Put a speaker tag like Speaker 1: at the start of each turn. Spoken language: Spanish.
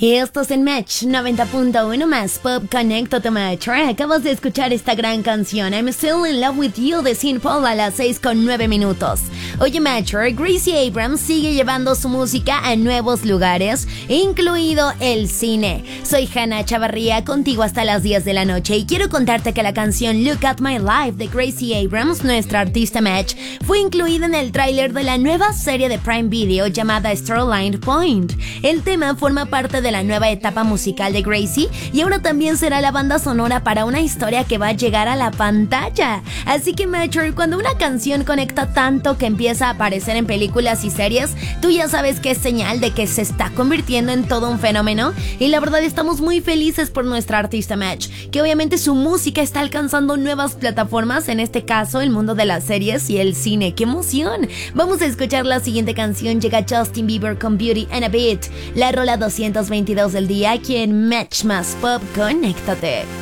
Speaker 1: Y esto es en Match 90.1 más Pop Connecto to Match. Acabas de escuchar esta gran canción I'm Still in Love with You de Sean Paul a las 6:09. Oye Matcher, Gracie Abrams sigue llevando su música a nuevos lugares, incluido el cine. Soy Hannah Chavarría, contigo hasta las 10 de la noche y quiero contarte que la canción Look at My Life de Gracie Abrams, nuestra artista Match, fue incluida en el tráiler de la nueva serie de Prime Video llamada Starlight Point. El tema forma parte de la nueva etapa musical de Gracie y ahora también será la banda sonora para una historia que va a llegar a la pantalla. Así que Matcher, cuando una canción conecta tanto que empieza a aparecer en películas y series, tú ya sabes que es señal de que se está convirtiendo en todo un fenómeno, y la verdad estamos muy felices por nuestra artista Match, que obviamente su música está alcanzando nuevas plataformas, en este caso el mundo de las series y el cine. ¡Qué emoción! Vamos a escuchar la siguiente canción. Llega Justin Bieber con Beauty and a Beat, la rola 222 del día aquí en Match más Pop. Conéctate.